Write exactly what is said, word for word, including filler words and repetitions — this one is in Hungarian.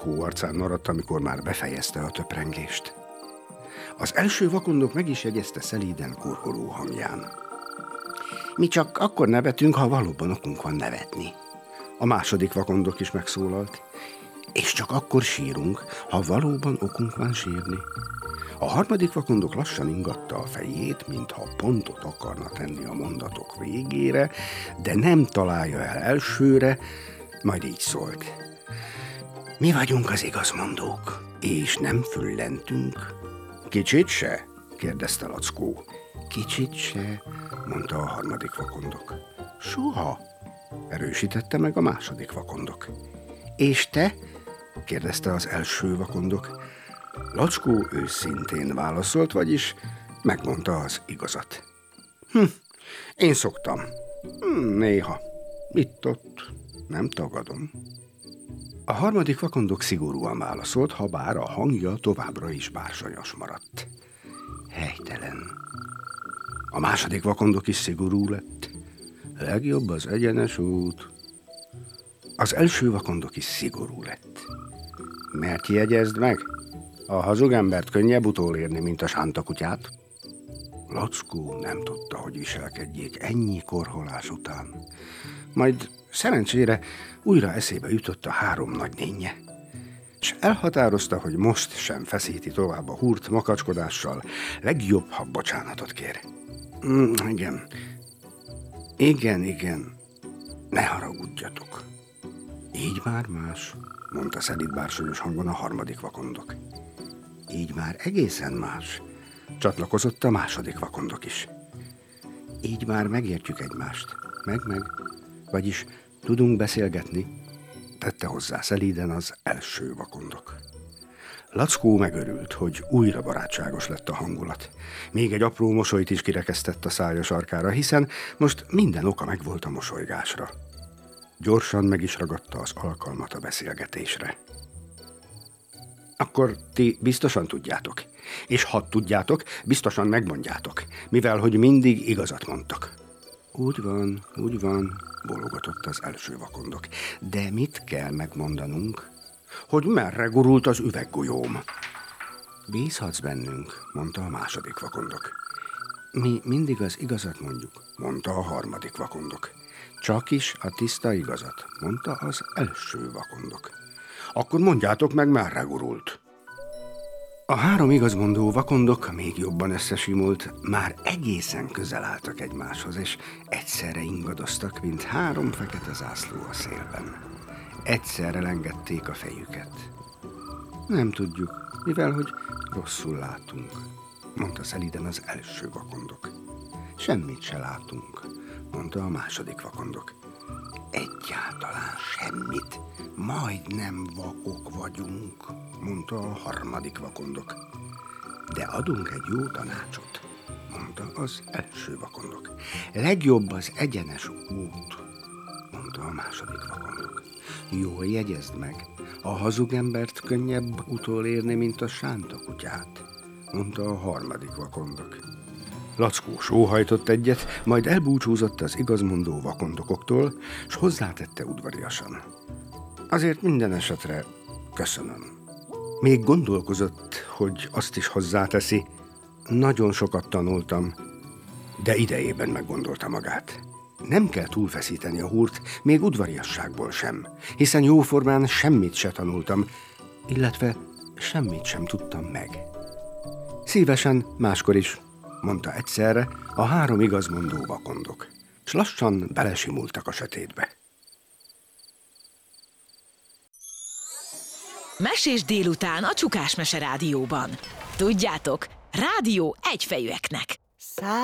Lackó arcán maradt, amikor már befejezte a töprengést. Az első vakondok meg is jegyezte szelíden korholó hangján. Mi csak akkor nevetünk, ha valóban okunk van nevetni. A második vakondok is megszólalt. És csak akkor sírunk, ha valóban okunk van sírni. A harmadik vakondok lassan ingatta a fejét, mintha pontot akarna tenni a mondatok végére, de nem találja el elsőre, majd így szólt. Mi vagyunk az igazmondók, és nem füllentünk. Kicsit se? kérdezte Lackó. Kicsit se, mondta a harmadik vakondok. Soha, erősítette meg a második vakondok. És te? kérdezte az első vakondok. Lackó őszintén válaszolt, vagyis megmondta az igazat. Hm, én szoktam. Hm, néha. Itt-ott. Nem tagadom. A harmadik vakondok szigorúan válaszolt, ha bár a hangja továbbra is bársonyos maradt. Helytelen. A második vakondok is szigorú lett. Legjobb az egyenes út. Az első vakondok is szigorú lett. Mert jegyezd meg, a hazug embert könnyebb utolérni, mint a sántakutyát. Lackó nem tudta, hogy viselkedjék ennyi korholás után. Majd szerencsére újra eszébe jutott a három nagynénje, és elhatározta, hogy most sem feszíti tovább a húrt makacskodással, legjobb, ha bocsánatot kér. Mm, igen, igen, igen, ne haragudjatok. Így már más, mondta szelíd bársonyos hangon a harmadik vakondok. Így már egészen más, csatlakozott a második vakondok is. Így már megértjük egymást, meg-meg, vagyis tudunk beszélgetni, tette hozzá szelíden az első vakondok. Lackó megörült, hogy újra barátságos lett a hangulat. Még egy apró mosolyt is kirekesztett a szája sarkára, hiszen most minden oka megvolt a mosolygásra. Gyorsan meg is ragadta az alkalmat a beszélgetésre. Akkor ti biztosan tudjátok, és ha tudjátok, biztosan megmondjátok, mivel hogy mindig igazat mondtak. Úgy van, úgy van, bólogatott az első vakondok. De mit kell megmondanunk? Hogy merre gurult az üveggolyóm? Bízhatsz bennünk, mondta a második vakondok. Mi mindig az igazat mondjuk, mondta a harmadik vakondok. Csak is a tiszta igazat, mondta az első vakondok. Akkor mondjátok meg, merre gurult. A három igazmondó vakondok még jobban összesimult, már egészen közel álltak egymáshoz, és egyszerre ingadoztak, mint három fekete zászló a szélben. Egyszerre lengették a fejüket. Nem tudjuk, mivel hogy rosszul látunk, mondta szelíden az első vakondok. Semmit se látunk, mondta a második vakondok. Egyáltalán semmit, majdnem vakok vagyunk, mondta a harmadik vakondok. De adunk egy jó tanácsot, mondta az első vakondok. Legjobb az egyenes út, mondta a második vakondok. Jól jegyezd meg, a hazug embert könnyebb utolérni, mint a sántakutyát, mondta a harmadik vakondok. Lackó sóhajtott egyet, majd elbúcsúzott az igazmondó vakondokoktól, s hozzátette udvariasan. Azért minden esetre köszönöm. Még gondolkozott, hogy azt is hozzáteszi. Nagyon sokat tanultam, de idejében meggondolta magát. Nem kell túlfeszíteni a húrt, még udvariasságból sem, hiszen jóformán semmit se tanultam, illetve semmit sem tudtam meg. Szívesen máskor is, mondta egyszerre a három igazmondó vakondok, s lassan belesimultak a sötétbe. Mesés délután a Csukás Mese Rádióban. Tudjátok, rádió egyfejűeknek.